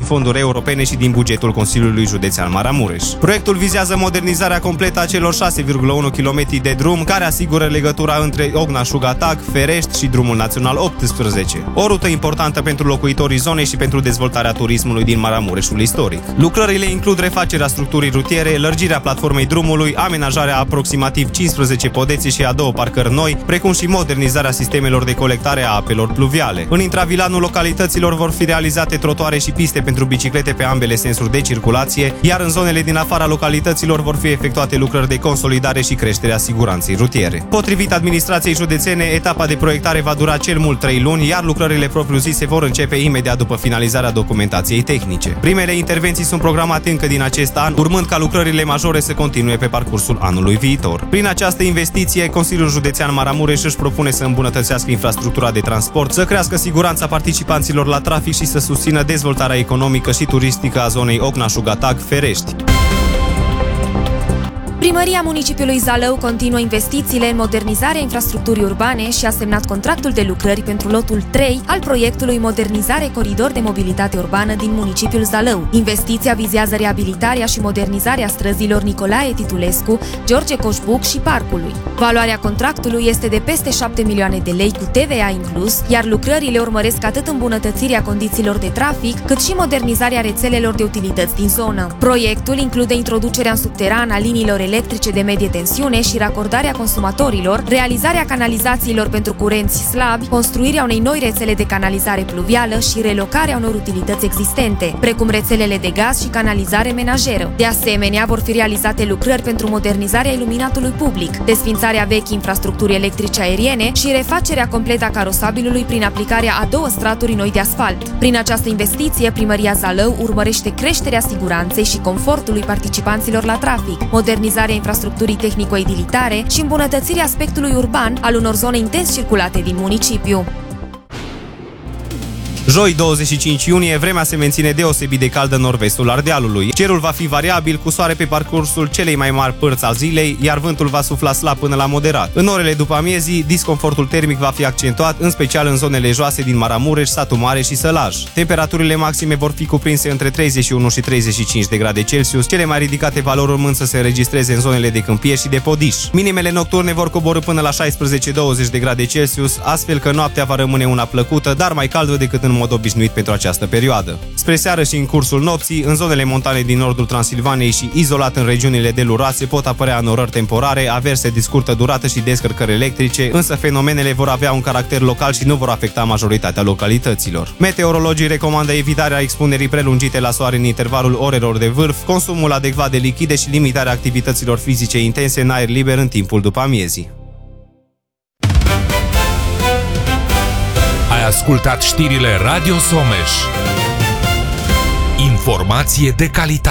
fonduri europene și din bugetul Consiliului Județean Maramureș. Proiectul vizează modernizarea completă a celor 6,1 km de drum care asigură legătura între Ogna-Șugatag, Ferești și drumul național 18. O rută importantă pentru locuitorii zonei și pentru dezvoltarea turismului din Maramureșul istoric. Lucrările includ refacerea structurii rutiere, lărgirea platformei drumului, amenajarea aproximativ 15 podețe și a 2 parcări noi, precum și modernizarea sistemelor de colectare a apelor pluviale. În intravilanul localităților vor fi realizate trotuare și piste pentru biciclete pe ambele sensuri de circulație, iar în zonele din afara localităților vor fi efectuate lucrări de consolidare și creșterea siguranței rutiere. Potrivit administrației județene, etapa de proiectare va dura cel mult 3 luni, iar lucrările propriu-zise vor începe imediat după finalizarea documentației tehnice. Primele intervenții sunt programate încă din acest an, urmând ca lucrările majore să continue pe parcursul anului viitor. Prin această investiție, Consiliul Județean Maramureș își propune să îmbunătățească infrastructura de transport, să crească siguranța participanților la trafic și să susțină dezvoltarea economică și turistică a zonei Ogna-Șugatag-Ferești. Primăria municipiului Zalău continuă investițiile în modernizarea infrastructurii urbane și a semnat contractul de lucrări pentru lotul 3 al proiectului Modernizare Coridor de Mobilitate Urbană din municipiul Zalău. Investiția vizează reabilitarea și modernizarea străzilor Nicolae Titulescu, George Coșbuc și Parcului. Valoarea contractului este de peste 7 milioane de lei cu TVA inclus, iar lucrările urmăresc atât îmbunătățirea condițiilor de trafic, cât și modernizarea rețelelor de utilități din zonă. Proiectul include introducerea în subteran a liniilor electrice de medie tensiune și racordarea consumatorilor, realizarea canalizațiilor pentru curenți slabi, construirea unei noi rețele de canalizare pluvială și relocarea unor utilități existente, precum rețelele de gaz și canalizare menajeră. De asemenea, vor fi realizate lucrări pentru modernizarea iluminatului public, desfințarea vechii infrastructuri electrice aeriene și refacerea completă a carosabilului prin aplicarea a 2 straturi noi de asfalt. Prin această investiție, Primăria Zalău urmărește creșterea siguranței și confortului participanților la trafic, modernizarea infrastructurii tehnico-edilitare și îmbunătățirea aspectului urban al unor zone intens circulate din municipiu. Joi, 25 iunie, vremea se menține deosebit de caldă în nord-vestul Ardealului. Cerul va fi variabil, cu soare pe parcursul celei mai mari părți al zilei, iar vântul va sufla slab până la moderat. În orele după amiezii, disconfortul termic va fi accentuat, în special în zonele joase din Maramureș, Satu Mare și Sălaj. Temperaturile maxime vor fi cuprinse între 31 și 35 de grade Celsius, cele mai ridicate valori urmând să se înregistreze în zonele de Câmpie și de Podiș. Minimele nocturne vor coborî până la 16-20 de grade Celsius, astfel că noaptea va rămâne una plăcută, dar mai caldă decât în mod obișnuit pentru această perioadă. Spre seară și în cursul nopții, în zonele montane din nordul Transilvaniei și izolat în regiunile deluroase pot apărea înorări temporare, averse de scurtă durată și descărcări electrice, însă fenomenele vor avea un caracter local și nu vor afecta majoritatea localităților. Meteorologii recomandă evitarea expunerii prelungite la soare în intervalul orelor de vârf, consumul adecvat de lichide și limitarea activităților fizice intense în aer liber în timpul după amiezii. Ai ascultat știrile Radio Someș. Informație de calitate.